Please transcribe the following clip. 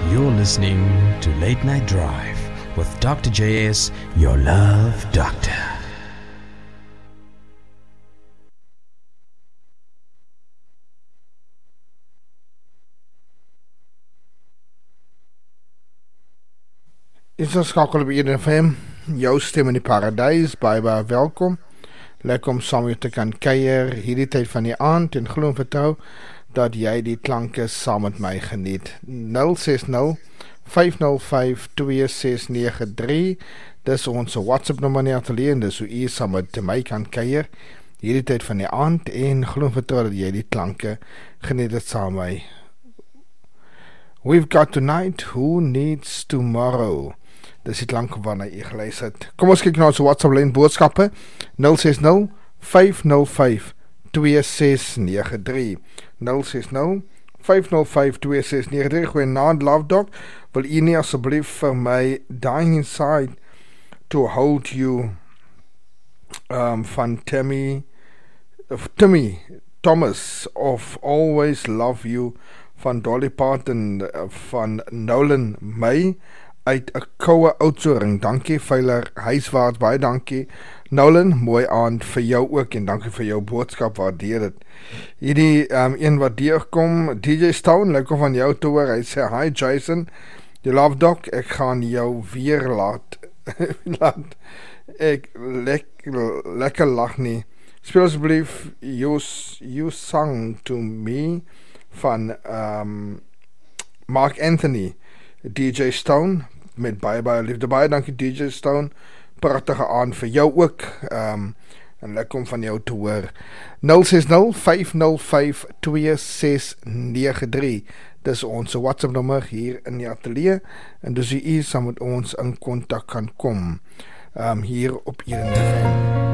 You're listening to Late Night Drive with Dr. JS, your love doctor. Is ons skakel op Eden FM, jou stem in die paradijs, baie welkom. Lekker om saam met jou te kan kuier hierdie tyd van die aand en glo en vertrou dat jy die klanke saam met my geniet. 060-505-2693, dis ons WhatsApp nommer in die atelier en dis hoe jy saam met my kan kuier hierdie tyd van die aand en glo en vertrou dat jy die klanke geniet het saam met my. We've got tonight, who needs tomorrow? Dis die klank waarna jy geluister het. Kom ons kyk na ons WhatsApp lyn boodskappe 060-505-2693 060-505-2693. Goeienaand, Love Doc. Wil jy nie asseblief vir my Dying Inside to Hold You van Timmy Thomas of Always Love You van Dolly Parton van Nolan May uit 'n koue Oudtshoorn. Dankie Veiler Huiswaarts, baie dankie Nolan, mooi aand vir jou ook en dankie vir jou boodskap, waardeer dit. Hierdie een wat deurkom, DJ Stone, lekker van jou te hoor. Hy sê, hi Jason, die Love Doc, ek gaan jou weer laat ek lekker lag nie. Speel asseblief You Sung to Me van Mark Anthony, DJ Stone, met baie liefde, baie dankie DJ Stone, prachtige aand vir jou ook, en lekker om van jou te hoor. 060-505-2693, dis ons WhatsApp nommer hier in die atelier, en dus jy saam met ons in kontak kan kom, hier op Eden FM.